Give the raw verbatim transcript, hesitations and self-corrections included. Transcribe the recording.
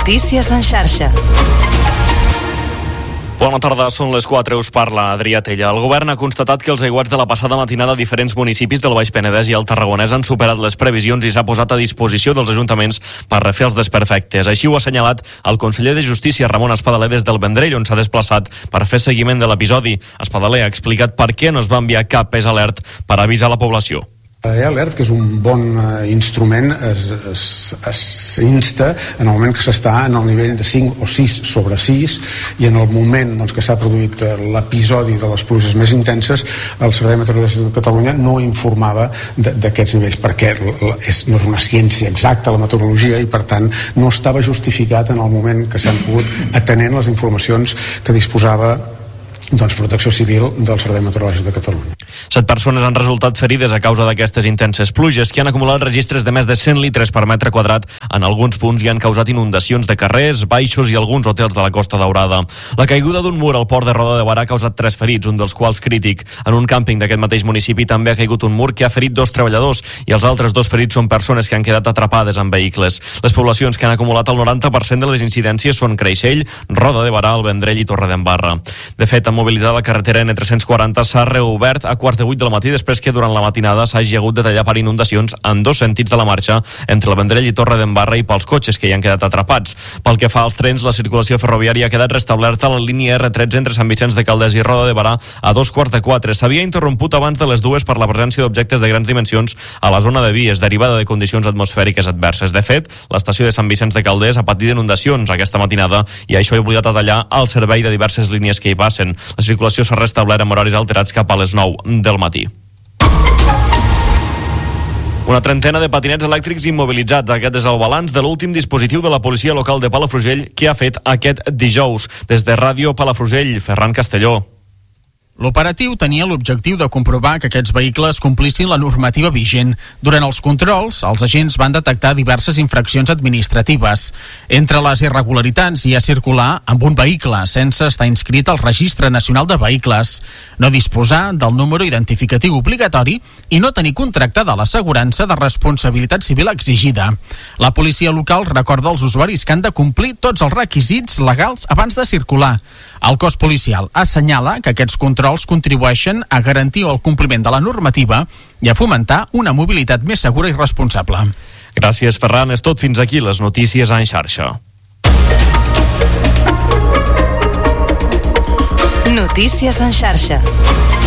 Notícies en xarxa. Bona tarda, són les quatre, us parla Adrià Tella. El govern ha constatat que els aiguats de la passada matinada a diferents municipis del Baix Penedès i el Tarragonès han superat les previsions i s'ha posat a disposició dels ajuntaments per refer els desperfectes. Així ho ha assenyalat el conseller de Justícia, Ramon Espadaler, des del Vendrell, on s'ha desplaçat per fer seguiment de l'episodi. Espadaler ha explicat per què no es va enviar cap pes alert per avisar la població. L'e-alert, que és un bon uh, instrument, es, es, es insta en el moment que s'està en el nivell de cinc o sis sobre sis, i en el moment doncs, que s'ha produït uh, l'episodi de les pluges més intenses, el Servei Meteorològic de Catalunya no informava d'aquests nivells, perquè és, no és una ciència exacta la meteorologia, i per tant no estava justificat en el moment que s'han pogut atenent les informacions que disposava doncs Protecció Civil del Servei Meteorològic de Catalunya. Set persones han resultat ferides a causa d'aquestes intenses pluges, que han acumulat registres de més de cent litres per metre quadrat en alguns punts i han causat inundacions de carrers, baixos i alguns hotels de la Costa Daurada. La caiguda d'un mur al port de Roda de Barà ha causat tres ferits, un dels quals crític. En un càmping d'aquest mateix municipi també ha caigut un mur que ha ferit dos treballadors, i els altres dos ferits són persones que han quedat atrapades en vehicles. Les poblacions que han acumulat el noranta per cent de les incidències són Creixell, Roda de Barà, el Vendrell i Torredembarra. De fet, amb mobilitat a la carretera ene tres-cents quaranta s'ha reobert a quarts de vuit del matí després que durant la matinada s'hagi hagut de tallar per inundacions en dos sentits de la marxa entre el Vendrell i Torredembarra i pels cotxes que hi han quedat atrapats. Pel que fa als trens, la circulació ferroviària ha quedat restablerta a la línia erre tretze entre Sant Vicenç de Calders i Roda de Barà a dos quarts de quatre. S'havia interromput abans de les dues per la presència d'objectes de grans dimensions a la zona de vies derivada de condicions atmosfèriques adverses. De fet, l'estació de Sant Vicenç de Calders ha patit inundacions aquesta matinada i això ha obligat a tallar el servei de diverses línies que hi passen. La circulació s'ha restablert amb horaris alterats cap a les nou del matí. Una trentena de patinets elèctrics immobilitzats. Aquest és el balanç de l'últim dispositiu de la policia local de Palafrugell que ha fet aquest dijous. Des de Ràdio Palafrugell, Ferran Castelló. L'operatiu tenia l'objectiu de comprovar que aquests vehicles complissin la normativa vigent. Durant els controls, els agents van detectar diverses infraccions administratives. Entre les irregularitats hi ha circular amb un vehicle sense estar inscrit al Registre Nacional de Vehicles, no disposar del número identificatiu obligatori i no tenir contractada l'assegurança de responsabilitat civil exigida. La policia local recorda als usuaris que han de complir tots els requisits legals abans de circular. El cos policial assenyala que aquests controls contribueixen a garantir el compliment de la normativa i a fomentar una mobilitat més segura i responsable. Gràcies, Ferran. És tot. Fins aquí les notícies en xarxa. Notícies en xarxa.